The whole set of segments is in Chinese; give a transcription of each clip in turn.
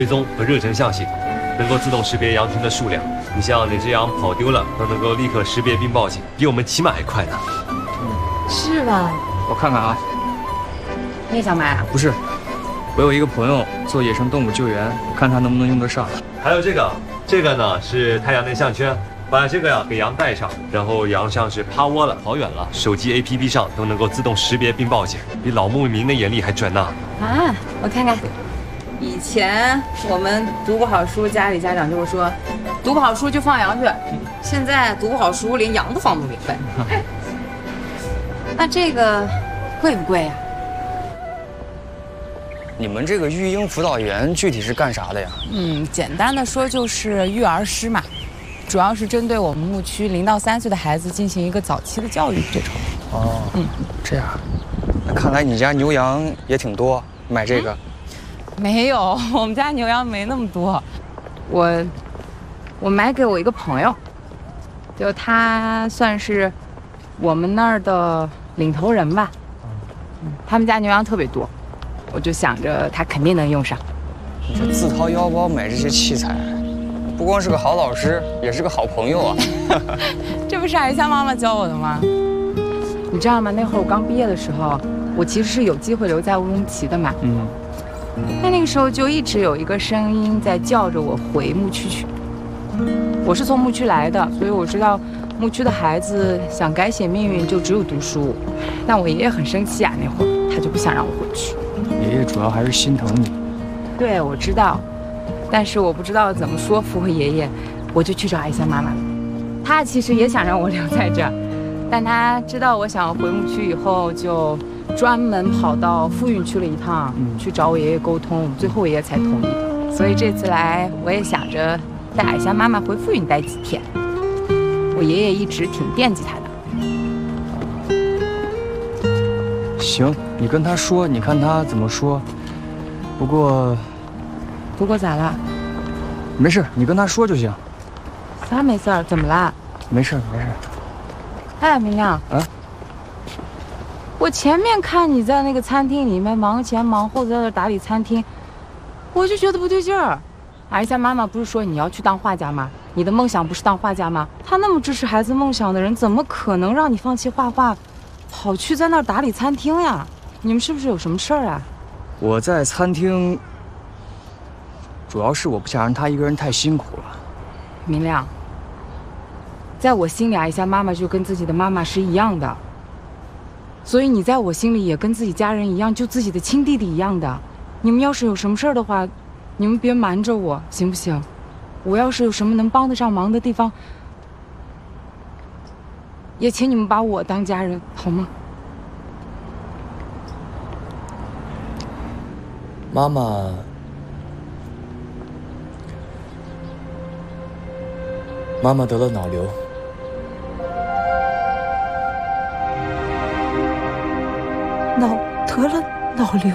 追踪和热成像系统，能够自动识别羊群的数量。你像哪只羊跑丢了，都能够立刻识别并报警，比我们骑马还快呢。 是吧？ 我看看啊。 你也想买啊？ 不是，我有一个朋友做野生动物救援，看他能不能用得上。 还有这个呢是太阳能项圈。 把这个呀给羊带上，然后羊像是趴窝了、跑远了，手机 APP 上都能够自动识别并报警，比老牧民的眼力还准呢。 啊，我看看。以前我们读不好书，家里家长就会说，读不好书就放羊去。现在读不好书，连羊都放不明白。那这个贵不贵呀？ 你们这个育婴辅导员具体是干啥的呀？ 简单的说就是育儿师嘛。 主要是针对我们牧区0到3岁的孩子进行一个早期的教育这种。 哦，这样，那看来你家牛羊也挺多，买这个？ 没有，我们家牛羊没那么多。 我买给我一个朋友，就他算是我们那儿的领头人吧。他们家牛羊特别多，我就想着他肯定能用上。 你这自掏腰包买这些器材。 不光是个好老师，也是个好朋友啊！ 这不是艾夏妈妈教我的吗？ 你知道吗？那会儿我刚毕业的时候，我其实是有机会留在乌鲁木齐的嘛。那个时候就一直有一个声音在叫着我回牧区去。我是从牧区来的，所以我知道牧区的孩子想改写命运就只有读书。但我爷爷很生气啊，那会儿他就不想让我回去。 爷爷主要还是心疼你。 对，我知道。 但是我不知道怎么说服我爷爷，我就去找艾夏妈妈了。他其实也想让我留在这儿，但他知道我想回牧区以后，就专门跑到富蕴去了一趟，去找我爷爷沟通，最后我爷爷才同意的。所以这次来，我也想着带艾夏妈妈回富蕴待几天。我爷爷一直挺惦记她的。 行，你跟他说，你看他怎么说。不过咋了？ 没事，你跟他说就行。 啥没事儿？怎么啦？ 没事。 哎，明亮啊， 我前面看你在那个餐厅里面忙前忙后在那打理餐厅，我就觉得不对劲儿。艾夏妈妈不是说你要去当画家吗？你的梦想不是当画家吗？她那么支持孩子梦想的人，怎么可能让你放弃画画，跑去在那儿打理餐厅呀？你们是不是有什么事儿啊？ 我在餐厅。 主要是我不想让他一个人太辛苦了。 明亮，在我心里，艾夏妈妈就跟自己的妈妈是一样的，所以你在我心里也跟自己家人一样，就自己的亲弟弟一样的。你们要是有什么事儿的话，你们别瞒着我，行不行？我要是有什么能帮得上忙的地方，也请你们把我当家人，好吗？ 妈妈。 妈妈得了脑瘤， 得了脑瘤。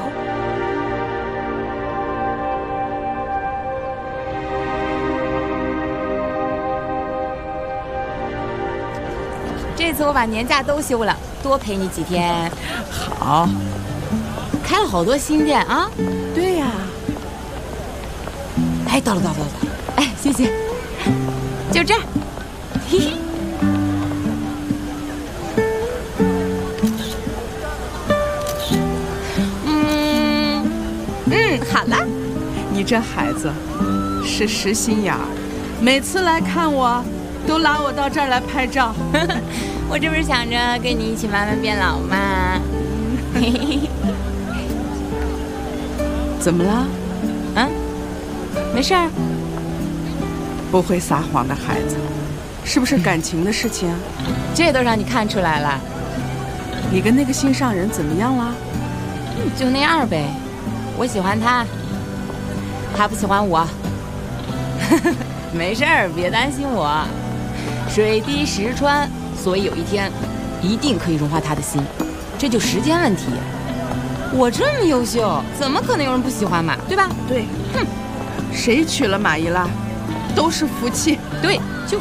这次我把年假都休了，多陪你几天。 好， 开了好多新店啊。 对呀。 哎，到了。哎，谢谢。 就这儿，嘿嘿。好了。 你这孩子是实心眼儿，每次来看我，都拉我到这儿来拍照。 我这不是想着跟你一起慢慢变老吗？ 怎么了？ 没事儿。 不会撒谎的孩子，是不是感情的事情？ 这都让你看出来了。 你跟那个心上人怎么样了？ 就那样呗。我喜欢他，他不喜欢我。没事儿，别担心我。水滴石穿，所以有一天一定可以融化他的心，这就时间问题。我这么优秀，怎么可能有人不喜欢嘛？对吧？ 对。哼，谁娶了马伊拉？ 都是福气， 对，就是。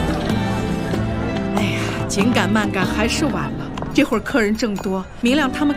哎呀，紧赶慢赶还是晚了。这会儿客人正多，明亮他们